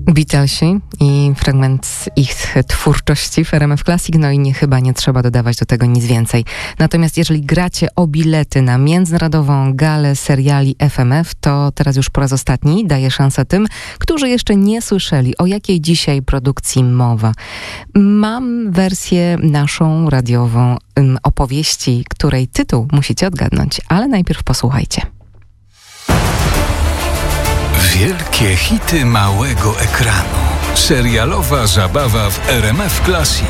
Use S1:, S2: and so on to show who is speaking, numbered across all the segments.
S1: Beatlesi i fragment z ich twórczości w RMF Classic, no i chyba nie trzeba dodawać do tego nic więcej. Natomiast jeżeli gracie o bilety na międzynarodową galę seriali FMF, to teraz już po raz ostatni daję szansę tym, którzy jeszcze nie słyszeli, o jakiej dzisiaj produkcji mowa. Mam wersję naszą radiową opowieści, której tytuł musicie odgadnąć, ale najpierw posłuchajcie.
S2: Wielkie hity małego ekranu. Serialowa zabawa w RMF Classic.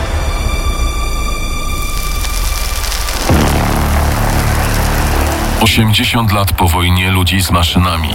S3: „80 lat po wojnie ludzi z maszynami.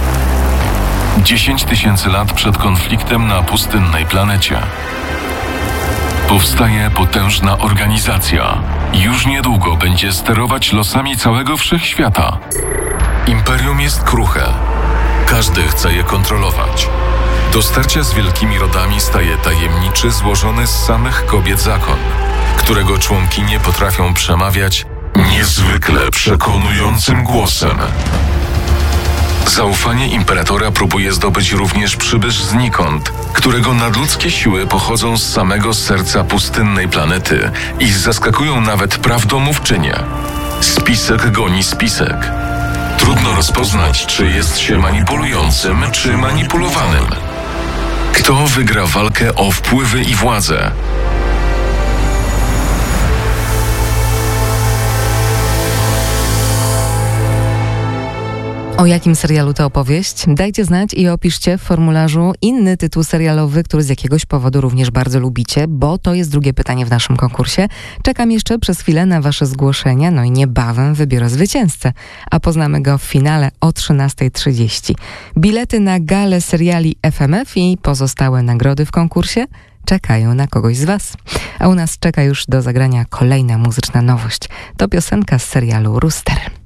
S3: 10 000 lat przed konfliktem na pustynnej planecie. Powstaje potężna organizacja. Już niedługo będzie sterować losami całego wszechświata. Imperium jest kruche. Każdy chce je kontrolować. Do starcia z wielkimi rodami staje tajemniczy, złożony z samych kobiet zakon, którego członkinie potrafią przemawiać niezwykle przekonującym głosem. Zaufanie imperatora próbuje zdobyć również przybysz znikąd, którego nadludzkie siły pochodzą z samego serca pustynnej planety i zaskakują nawet prawdomówczynię. Spisek goni spisek. Trudno rozpoznać, czy jest się manipulującym, czy manipulowanym. Kto wygra walkę o wpływy i władzę?
S1: O jakim serialu to opowieść? Dajcie znać i opiszcie w formularzu inny tytuł serialowy, który z jakiegoś powodu również bardzo lubicie, bo to jest drugie pytanie w naszym konkursie. Czekam jeszcze przez chwilę na wasze zgłoszenia, no i niebawem wybiorę zwycięzcę, a poznamy go w finale o 13:30. Bilety na galę seriali FMF i pozostałe nagrody w konkursie czekają na kogoś z was. A u nas czeka już do zagrania kolejna muzyczna nowość. To piosenka z serialu Rooster.